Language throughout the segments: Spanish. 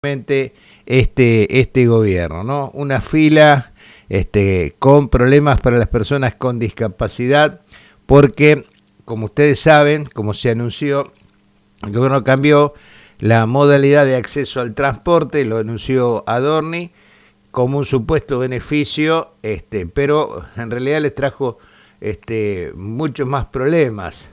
este gobierno, ¿no? Una fila con problemas para las personas con discapacidad, porque, como ustedes saben, como se anunció, el gobierno cambió la modalidad de acceso al transporte, lo anunció Adorni, como un supuesto beneficio, pero en realidad les trajo muchos más problemas.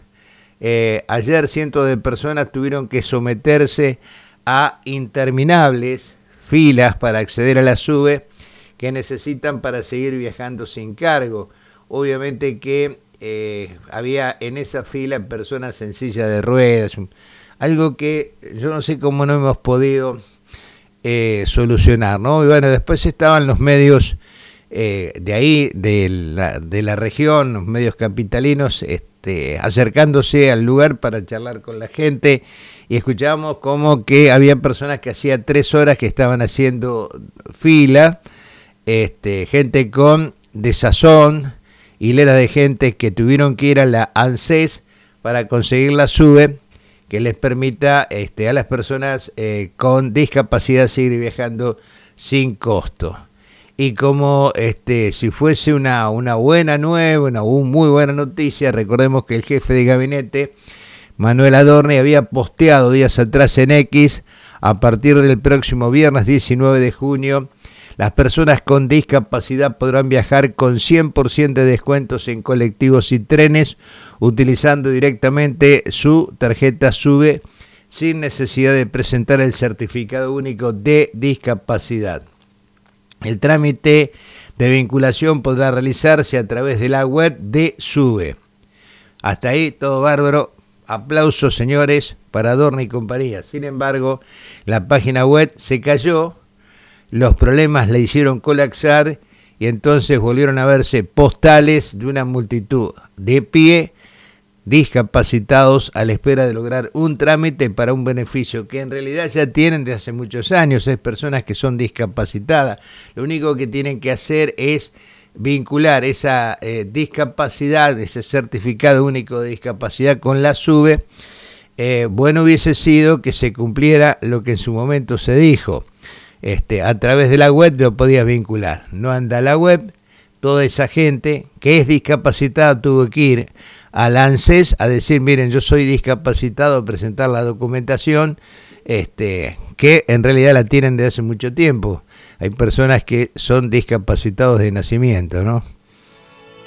Ayer cientos de personas tuvieron que someterse a interminables filas para acceder a la SUBE que necesitan para seguir viajando sin cargo. Obviamente que había en esa fila personas en silla de ruedas, algo que yo no sé cómo no hemos podido solucionar, ¿no? Y bueno, después estaban los medios de ahí, de la región, los medios capitalinos, acercándose al lugar para charlar con la gente, y escuchábamos como que había personas que hacía 3 horas que estaban haciendo fila, gente con desazón, hilera de gente que tuvieron que ir a la ANSES para conseguir la SUBE, que les permita a las personas con discapacidad seguir viajando sin costo. Y como si fuese una buena nueva, una muy buena noticia, recordemos que el jefe de gabinete, Manuel Adorni, había posteado días atrás en X: a partir del próximo viernes 19 de junio, las personas con discapacidad podrán viajar con 100% de descuentos en colectivos y trenes, utilizando directamente su tarjeta SUBE, sin necesidad de presentar el certificado único de discapacidad. El trámite de vinculación podrá realizarse a través de la web de SUBE. Hasta ahí todo bárbaro. Aplausos, señores, para Adorni y compañía. Sin embargo, la página web se cayó, los problemas la hicieron colapsar y entonces volvieron a verse postales de una multitud de pie, discapacitados, a la espera de lograr un trámite para un beneficio que en realidad ya tienen desde hace muchos años. Es personas que son discapacitadas. Lo único que tienen que hacer es vincular esa discapacidad, ese certificado único de discapacidad con la SUBE. Bueno hubiese sido que se cumpliera lo que en su momento se dijo. A través de la web lo podías vincular. No anda la web. Toda esa gente que es discapacitada tuvo que ir al ANSES a decir: miren, yo soy discapacitado, a presentar la documentación, que en realidad la tienen desde hace mucho tiempo. Hay personas que son discapacitados de nacimiento, ¿no?